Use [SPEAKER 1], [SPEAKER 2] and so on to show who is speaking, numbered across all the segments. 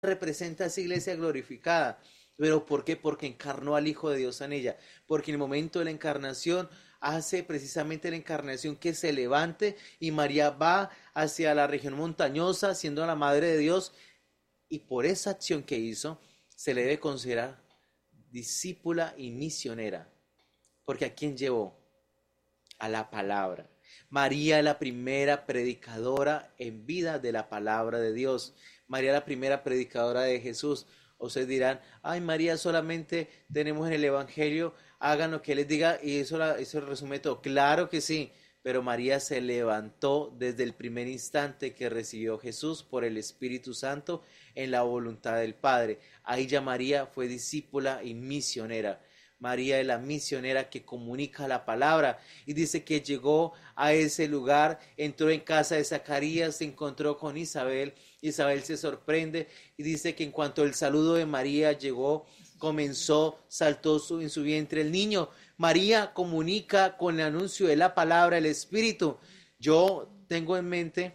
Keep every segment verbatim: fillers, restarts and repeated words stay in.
[SPEAKER 1] representa a esa iglesia glorificada. ¿Pero por qué? Porque encarnó al Hijo de Dios en ella. Porque en el momento de la encarnación hace precisamente la encarnación que se levante y María va hacia la región montañosa siendo la madre de Dios, y por esa acción que hizo se le debe considerar discípula y misionera. Porque ¿a quién llevó? A la palabra. María es la primera predicadora en vida de la palabra de Dios. María es la primera predicadora de Jesús. Ustedes dirán, ay, María, solamente tenemos en el Evangelio, hagan lo que les diga y eso, la, eso resume todo. Claro que sí, pero María se levantó desde el primer instante que recibió Jesús por el Espíritu Santo en la voluntad del Padre. Ahí ya María fue discípula y misionera. María es la misionera que comunica la palabra, y dice que llegó a ese lugar, entró en casa de Zacarías, se encontró con Isabel. Isabel se sorprende y dice que en cuanto el saludo de María llegó, comenzó, saltó su, en su vientre el niño. María comunica con el anuncio de la palabra, el Espíritu. Yo tengo en mente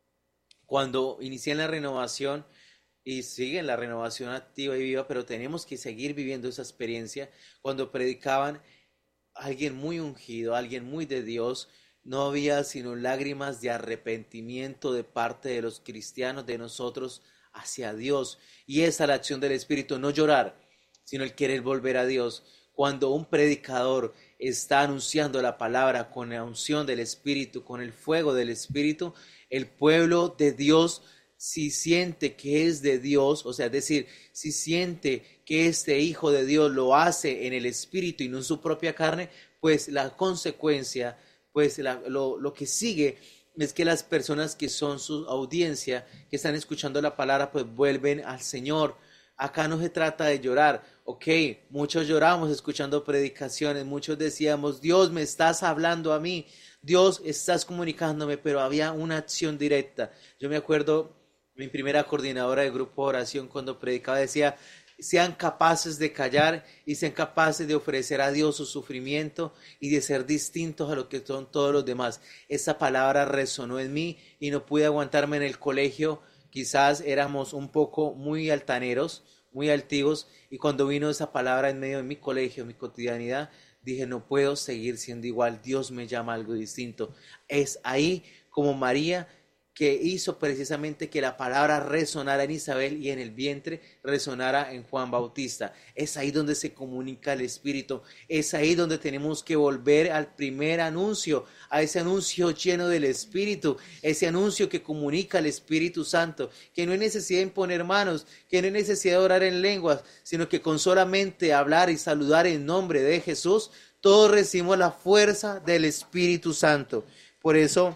[SPEAKER 1] cuando inicié en la renovación, y sigue en la renovación activa y viva, pero tenemos que seguir viviendo esa experiencia. Cuando predicaban alguien muy ungido, alguien muy de Dios, no había sino lágrimas de arrepentimiento de parte de los cristianos, de nosotros hacia Dios. Y esa es la acción del Espíritu, no llorar, sino el querer volver a Dios. Cuando un predicador está anunciando la palabra con la unción del Espíritu, con el fuego del Espíritu, el pueblo de Dios, si siente que es de Dios, o sea, es decir, si siente que este Hijo de Dios lo hace en el Espíritu y no en su propia carne, pues la consecuencia, pues la, lo, lo que sigue es que las personas que son su audiencia, que están escuchando la palabra, pues vuelven al Señor. Acá no se trata de llorar, ok, muchos lloramos escuchando predicaciones, muchos decíamos, Dios, me estás hablando a mí, Dios, estás comunicándome, pero había una acción directa. Yo me acuerdo, mi primera coordinadora de grupo de oración cuando predicaba decía, sean capaces de callar y sean capaces de ofrecer a Dios su sufrimiento y de ser distintos a lo que son todos los demás. Esa palabra resonó en mí y no pude aguantarme en el colegio. Quizás éramos un poco muy altaneros, muy altivos, y cuando vino esa palabra en medio de mi colegio, mi cotidianidad, dije, no puedo seguir siendo igual, Dios me llama a algo distinto. Es ahí como María, que hizo precisamente que la palabra resonara en Isabel y en el vientre resonara en Juan Bautista. Es ahí donde se comunica el Espíritu, es ahí donde tenemos que volver al primer anuncio, a ese anuncio lleno del Espíritu, ese anuncio que comunica el Espíritu Santo, que no hay necesidad de imponer manos, que no hay necesidad de orar en lenguas, sino que con solamente hablar y saludar en nombre de Jesús, todos recibimos la fuerza del Espíritu Santo. Por eso,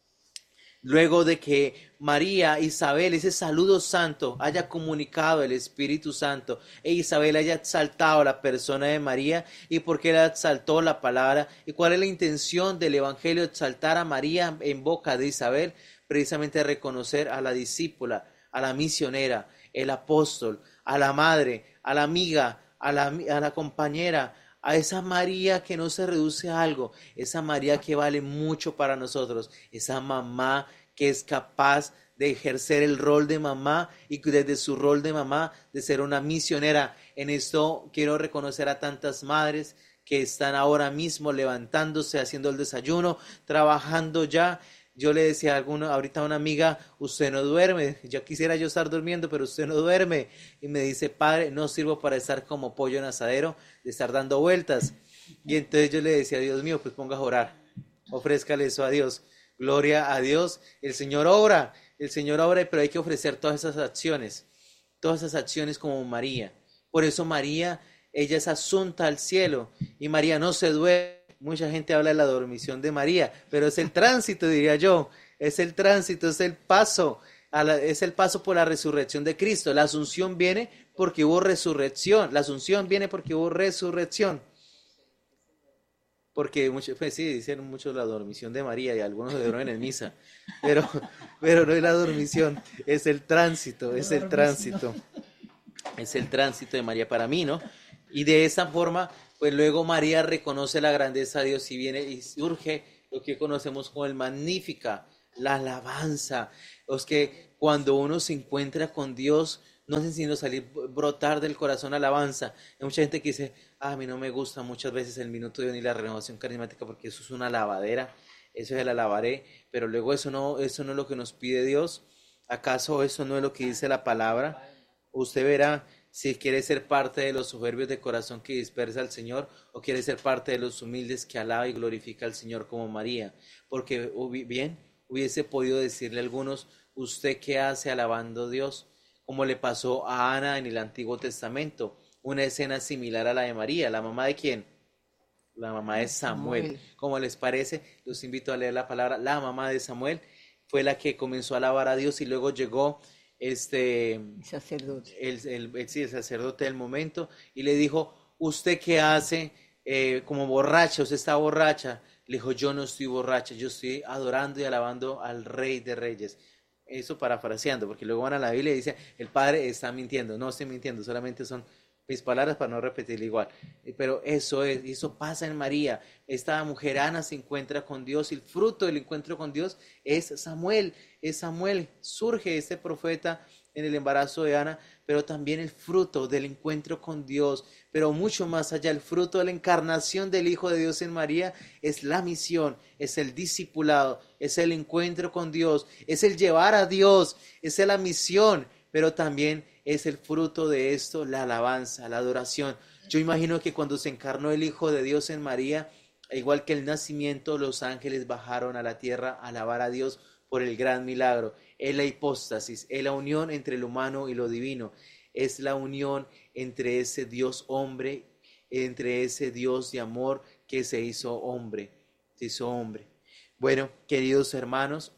[SPEAKER 1] luego de que María, Isabel, ese saludo santo, haya comunicado el Espíritu Santo, e Isabel haya exaltado la persona de María, y por qué la exaltó la palabra, y cuál es la intención del Evangelio, exaltar a María en boca de Isabel, precisamente reconocer a la discípula, a la misionera, el apóstol, a la madre, a la amiga, a la, a la compañera, a esa María que no se reduce a algo, esa María que vale mucho para nosotros, esa mamá que es capaz de ejercer el rol de mamá y desde su rol de mamá de ser una misionera. En esto quiero reconocer a tantas madres que están ahora mismo levantándose, haciendo el desayuno, trabajando ya. Yo le decía a alguna, ahorita a una amiga, usted no duerme, ya quisiera yo estar durmiendo, pero usted no duerme. Y me dice, padre, no sirvo para estar como pollo en asadero, de estar dando vueltas. Y entonces yo le decía, Dios mío, pues ponga a orar, ofrézcale eso a Dios. Gloria a Dios, el Señor obra, el Señor obra, pero hay que ofrecer todas esas acciones, todas esas acciones como María. Por eso María, ella es asunta al cielo, y María no se duerme. Mucha gente habla de la dormición de María, pero es el tránsito, diría yo, es el tránsito, es el paso, a la, es el paso por la resurrección de Cristo. La asunción viene porque hubo resurrección, la asunción viene porque hubo resurrección. Porque muchos, pues sí, dicen mucho la dormición de María y algunos se duermen en misa, pero, pero no es la dormición, es el tránsito, es el tránsito, es el tránsito de María para mí, ¿no? Y de esa forma, pues luego María reconoce la grandeza de Dios y viene y surge lo que conocemos como el Magnífica, la alabanza. Es que cuando uno se encuentra con Dios, no sé sino salir, brotar del corazón alabanza. Hay mucha gente que dice, ah, a mí no me gusta muchas veces el minuto de Dios ni la renovación carismática porque eso es una lavadera, eso es el alabaré, pero luego eso no, eso no es lo que nos pide Dios. ¿Acaso eso no es lo que dice la palabra? Usted verá si quiere ser parte de los soberbios de corazón que dispersa al Señor o quiere ser parte de los humildes que alaba y glorifica al Señor como María. Porque bien, hubiese podido decirle a algunos, ¿usted qué hace alabando a Dios? Como le pasó a Ana en el Antiguo Testamento, una escena similar a la de María. ¿La mamá de quién? La mamá de Samuel. Samuel. ¿Cómo les parece? Los invito a leer la palabra. La mamá de Samuel fue la que comenzó a alabar a Dios y luego llegó este
[SPEAKER 2] el sacerdote.
[SPEAKER 1] El, el, el, sí, el sacerdote del momento y le dijo, ¿usted qué hace eh, como borracha? ¿Usted está borracha? Le dijo, yo no estoy borracha, yo estoy adorando y alabando al Rey de Reyes. Eso parafraseando, porque luego van a la Biblia y dice, el Padre está mintiendo. No estoy mintiendo, solamente son mis palabras para no repetirlo igual. Pero eso es, eso pasa en María. Esta mujer Ana se encuentra con Dios y el fruto del encuentro con Dios es Samuel. Es Samuel. Surge este profeta en el embarazo de Ana, pero también el fruto del encuentro con Dios, pero mucho más allá, el fruto de la encarnación del Hijo de Dios en María es la misión, es el discipulado, es el encuentro con Dios, es el llevar a Dios, es la misión, pero también es el fruto de esto, la alabanza, la adoración. Yo imagino que cuando se encarnó el Hijo de Dios en María, igual que el nacimiento, los ángeles bajaron a la tierra a alabar a Dios por el gran milagro. Es la hipóstasis, es la unión entre lo humano y lo divino, es la unión entre ese Dios hombre, entre ese Dios de amor que se hizo hombre, se hizo hombre. Bueno, queridos hermanos,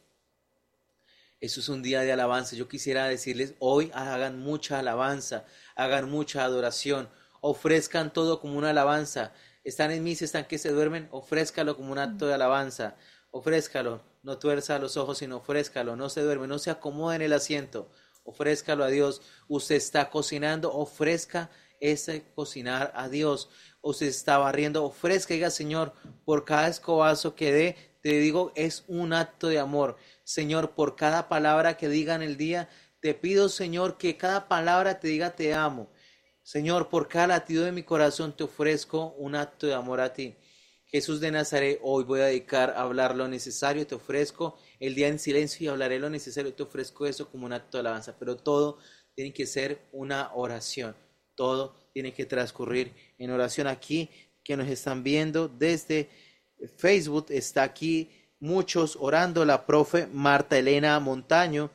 [SPEAKER 1] eso es un día de alabanza. Yo quisiera decirles, hoy hagan mucha alabanza, hagan mucha adoración, ofrezcan todo como una alabanza. Están en misa, están que se duermen, ofrézcalo como un acto de alabanza, ofrézcalo. No tuerza los ojos, sino ofrézcalo, no se duerme, no se acomode en el asiento, ofrézcalo a Dios. Usted está cocinando, ofrezca ese cocinar a Dios. Usted está barriendo, ofrezca, diga, Señor, por cada escobazo que dé, te digo, es un acto de amor. Señor, por cada palabra que diga en el día, te pido, Señor, que cada palabra te diga te amo. Señor, por cada latido de mi corazón te ofrezco un acto de amor a ti. Jesús de Nazaret, hoy voy a dedicar a hablar lo necesario, te ofrezco el día en silencio y hablaré lo necesario, te ofrezco eso como un acto de alabanza, pero todo tiene que ser una oración, todo tiene que transcurrir en oración. Aquí que nos están viendo desde Facebook, está aquí muchos orando, la profe Marta Elena Montaño,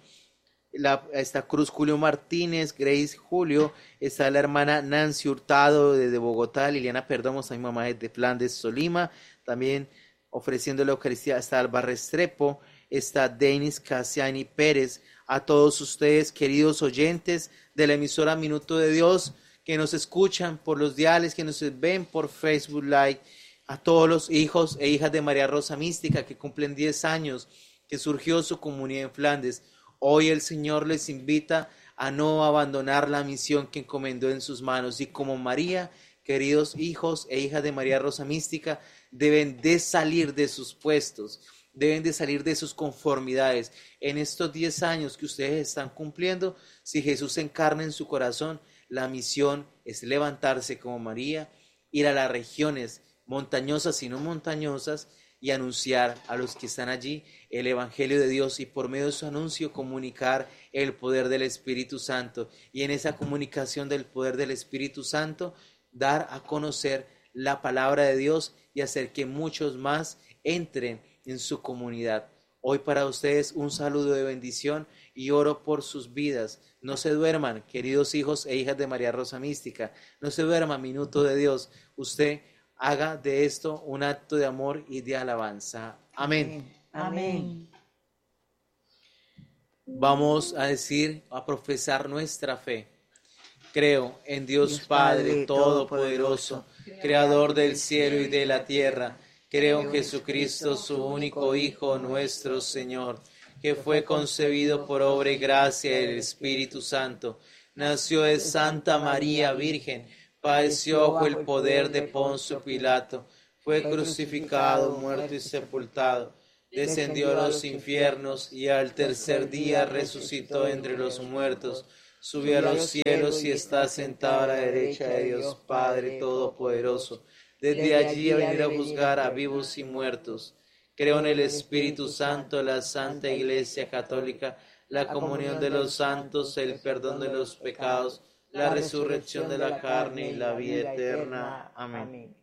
[SPEAKER 1] La, está Cruz Julio Martínez, Grace Julio, está la hermana Nancy Hurtado desde Bogotá, Liliana Perdomo, mi mamá es de Flandes, Tolima, también ofreciendo la Eucaristía está Alba Restrepo, está Denis Cassiani Pérez. A todos ustedes, queridos oyentes de la emisora Minuto de Dios, que nos escuchan por los diales, que nos ven por Facebook Live, a todos los hijos e hijas de María Rosa Mística que cumplen diez años, que surgió su comunidad en Flandes. Hoy el Señor les invita a no abandonar la misión que encomendó en sus manos. Y como María, queridos hijos e hijas de María Rosa Mística, deben de salir de sus puestos, deben de salir de sus conformidades. En estos diez años que ustedes están cumpliendo, si Jesús se encarna en su corazón, la misión es levantarse como María, ir a las regiones montañosas y no montañosas, y anunciar a los que están allí el Evangelio de Dios y por medio de su anuncio comunicar el poder del Espíritu Santo y en esa comunicación del poder del Espíritu Santo dar a conocer la palabra de Dios y hacer que muchos más entren en su comunidad. Hoy para ustedes un saludo de bendición y oro por sus vidas. No se duerman, queridos hijos e hijas de María Rosa Mística, no se duerman, minuto de Dios. Usted haga de esto un acto de amor y de alabanza. Amén.
[SPEAKER 2] Amén.
[SPEAKER 1] Vamos a decir, a profesar nuestra fe. Creo en Dios, Dios Padre, Padre Todopoderoso, Creador del cielo y de la tierra. Creo en Jesucristo, su único Hijo, nuestro Señor, que fue concebido por obra y gracia del Espíritu Santo. Nació de Santa María Virgen, padeció bajo el poder de Poncio Pilato, fue crucificado, muerto y sepultado, descendió a los infiernos y al tercer día resucitó entre los muertos, subió a los cielos y está sentado a la derecha de Dios Padre Todopoderoso. Desde allí a venir a juzgar a vivos y muertos. Creo en el Espíritu Santo, la Santa Iglesia Católica, la comunión de los santos, el perdón de los pecados, la resurrección de la carne y la vida eterna. Amén.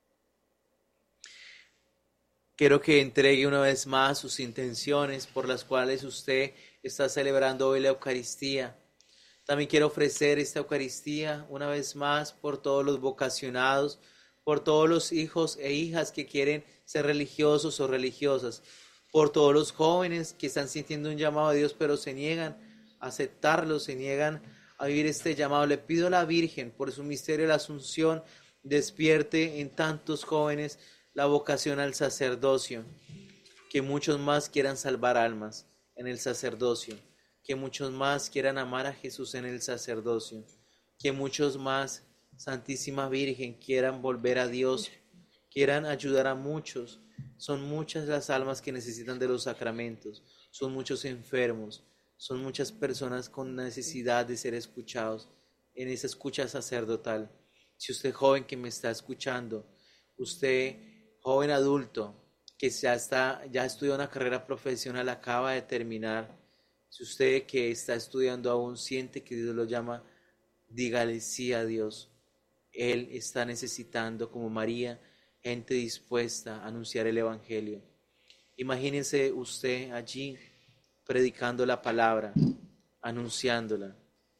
[SPEAKER 1] Quiero que entregue una vez más sus intenciones por las cuales usted está celebrando hoy la Eucaristía. También quiero ofrecer esta Eucaristía una vez más por todos los vocacionados, por todos los hijos e hijas que quieren ser religiosos o religiosas, por todos los jóvenes que están sintiendo un llamado a Dios pero se niegan a aceptarlo, se niegan a vivir este llamado. Le pido a la Virgen, por su misterio de la Asunción, despierte en tantos jóvenes la vocación al sacerdocio, que muchos más quieran salvar almas en el sacerdocio, que muchos más quieran amar a Jesús en el sacerdocio, que muchos más, Santísima Virgen, quieran volver a Dios, quieran ayudar a muchos. Son muchas las almas que necesitan de los sacramentos, son muchos enfermos, son muchas personas con necesidad de ser escuchados en esa escucha sacerdotal. Si usted joven que me está escuchando, usted joven adulto que ya está, ya estudió una carrera profesional, acaba de terminar, si usted que está estudiando aún siente que Dios lo llama, dígale sí a Dios. Él está necesitando, como María, gente dispuesta a anunciar el Evangelio. Imagínense usted allí predicando la palabra, anunciándola,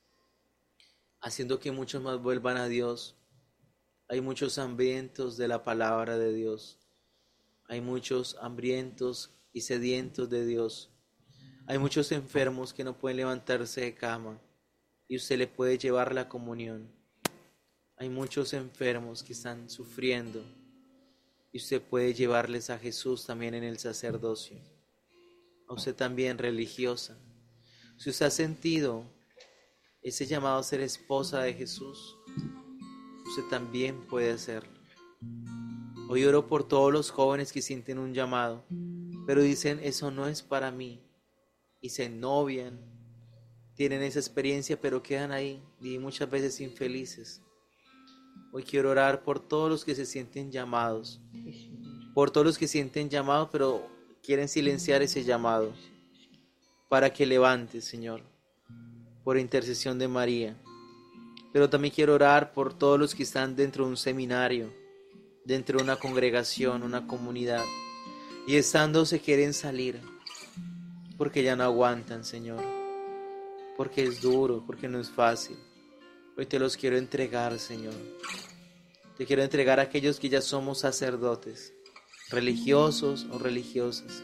[SPEAKER 1] haciendo que muchos más vuelvan a Dios. Hay muchos hambrientos de la palabra de Dios. Hay muchos hambrientos y sedientos de Dios. Hay muchos enfermos que no pueden levantarse de cama y usted le puede llevar la comunión. Hay muchos enfermos que están sufriendo y usted puede llevarles a Jesús también en el sacerdocio. A usted también, religiosa. Si usted ha sentido ese llamado a ser esposa de Jesús, usted también puede hacerlo. Hoy oro por todos los jóvenes que sienten un llamado, pero dicen, eso no es para mí, y se novian, tienen esa experiencia, pero quedan ahí y muchas veces infelices. Hoy quiero orar por todos los que se sienten llamados, por todos los que sienten llamado, pero quieren silenciar ese llamado, para que levantes, Señor, por intercesión de María. Pero también quiero orar por todos los que están dentro de un seminario, dentro de una congregación, una comunidad, y estando se quieren salir, porque ya no aguantan, Señor, porque es duro, porque no es fácil. Hoy te los quiero entregar, Señor. Te quiero entregar a aquellos que ya somos sacerdotes, religiosos o religiosas,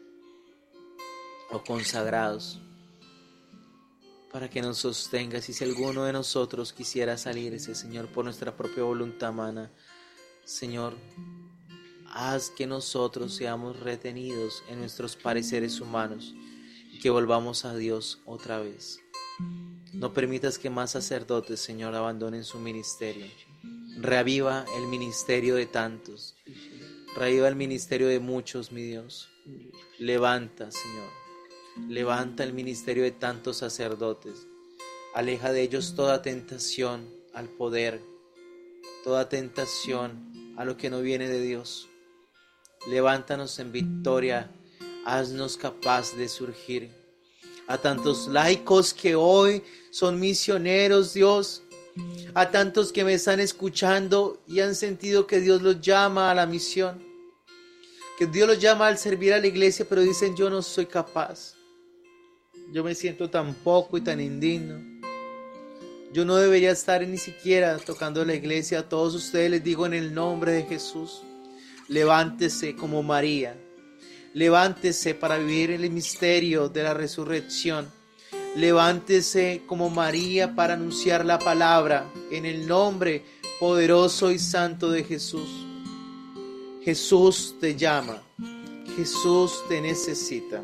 [SPEAKER 1] o consagrados, para que nos sostengas. Y si alguno de nosotros quisiera salirse, Señor, por nuestra propia voluntad humana, Señor, haz que nosotros seamos retenidos en nuestros pareceres humanos y que volvamos a Dios otra vez. No permitas que más sacerdotes, Señor, abandonen su ministerio. Reaviva el ministerio de tantos. Reaviva el ministerio de muchos, mi Dios. Levanta, Señor. Levanta el ministerio de tantos sacerdotes. Aleja de ellos toda tentación al poder, toda tentación a lo que no viene de Dios. Levántanos en victoria. Haznos capaz de surgir. A tantos laicos que hoy son misioneros, Dios, a tantos que me están escuchando y han sentido que Dios los llama a la misión, que Dios los llama al servir a la iglesia, pero dicen, yo no soy capaz, yo me siento tan poco y tan indigno, yo no debería estar ni siquiera tocando la iglesia. A todos ustedes les digo en el nombre de Jesús, levántese como María. Levántese para vivir el misterio de la resurrección. Levántese como María para anunciar la palabra en el nombre poderoso y santo de Jesús. Jesús te llama. Jesús te necesita.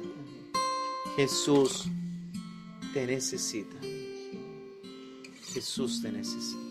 [SPEAKER 1] Jesús te necesita. Jesús te necesita.